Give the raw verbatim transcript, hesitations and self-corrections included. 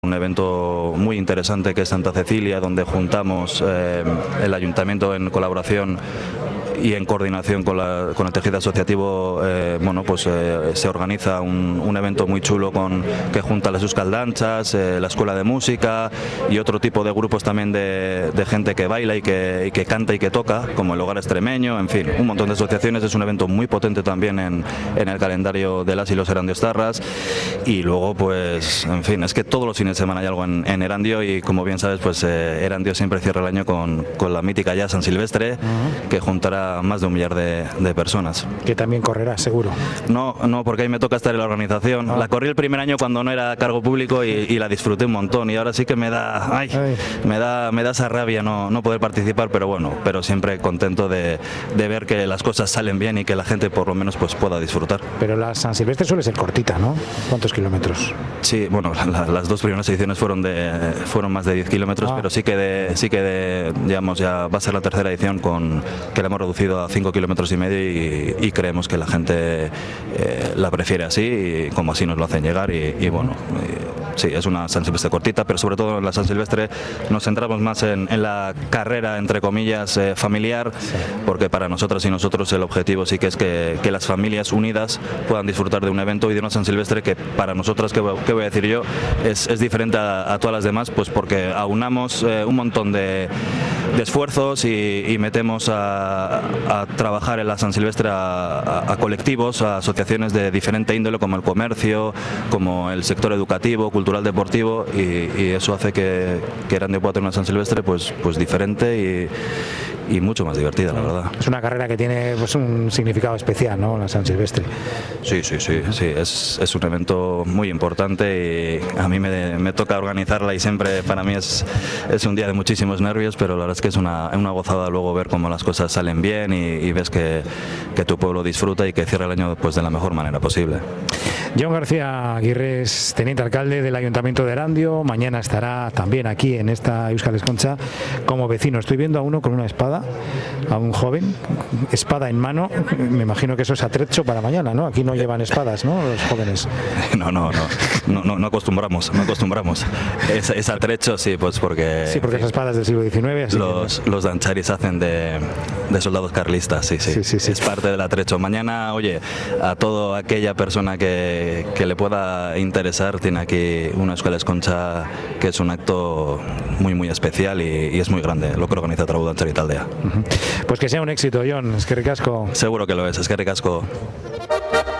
Un evento muy interesante que es Santa Cecilia, donde juntamos eh, el ayuntamiento en colaboración y en coordinación con, la, con el tejido asociativo. eh, bueno, pues eh, se organiza un, un evento muy chulo con, que junta las Euskaldantzas, eh, la Escuela de Música y otro tipo de grupos también de, de gente que baila y que, y que canta y que toca, como el Hogar Extremeño, en fin, un montón de asociaciones. Es un evento muy potente también en, en el calendario de las y los erandiostarras. Y luego, pues, en fin, es que todos los fines de semana hay algo en, en Erandio, y como bien sabes, pues eh, Erandio siempre cierra el año con, con la mítica ya San Silvestre, uh-huh. que juntará más de un millar de, de personas. Que también correrá, seguro. No, no, porque ahí me toca estar en la organización. Ah. La corrí el primer año cuando no era cargo público y, y la disfruté un montón, y ahora sí que me da, ay, ay. me da, me da esa rabia no, no poder participar, pero bueno, pero siempre contento de, de ver que las cosas salen bien y que la gente por lo menos pues pueda disfrutar. Pero la San Silvestre suele ser cortita, ¿no? ¿Cuántos kilómetros? Sí, bueno, la, las dos primeras ediciones fueron de, fueron más de diez kilómetros, ah. pero sí que de, sí que de, digamos, ya va a ser la tercera edición con que la hemos reducido a cinco kilómetros y medio, y, y creemos que la gente eh, la prefiere así, y como así nos lo hacen llegar, y, y bueno, y, sí, es una San Silvestre cortita, pero sobre todo en la San Silvestre nos centramos más en, en la carrera, entre comillas, eh, familiar, sí. porque para nosotras y nosotros el objetivo sí que es que, que las familias unidas puedan disfrutar de un evento y de una San Silvestre que para nosotras, que, que voy a decir yo, es, es diferente a, a todas las demás, pues porque aunamos eh, un montón de, de esfuerzos y, y metemos a a trabajar en la San Silvestre a, a, a colectivos, a asociaciones de diferente índole, como el comercio, como el sector educativo, cultural, deportivo, y, y eso hace que, que Erandio pueda tener una San Silvestre pues, pues diferente y, y mucho más divertida, la verdad. Es una carrera que tiene pues, un significado especial, ¿no?, la San Silvestre. Sí, sí, sí, sí. Es, es un evento muy importante y a mí me, me toca organizarla, y siempre para mí es, es un día de muchísimos nervios, pero la verdad es que es una, una gozada luego ver cómo las cosas salen bien y, y ves que, que tu pueblo disfruta y que cierra el año pues, de la mejor manera posible. Jon García Aguirre es teniente alcalde del Ayuntamiento de Erandio. Mañana estará también aquí en esta Euskal Escontza como vecino. Estoy viendo a uno con una espada, a un joven, espada en mano. Me imagino que eso es atrecho para mañana, ¿no? Aquí no llevan espadas, ¿no?, los jóvenes. No, no, no, no, no, no acostumbramos, no acostumbramos. Es, es atrecho, sí, pues porque... Sí, porque esas espadas del siglo diecinueve... Así los, que... los dancharis hacen de, de soldados carlistas, sí, sí, sí, sí, sí. Es parte del atrecho. Mañana, oye, a toda aquella persona que, que le pueda interesar, tiene aquí una Euskal Escontza, que es un acto muy, muy especial y, y es muy grande, lo que organiza Trabu Dantzari Taldea. Uh-huh. Pues que sea un éxito, Jon. Eskerrik asko. Seguro que lo es, eskerrik asko.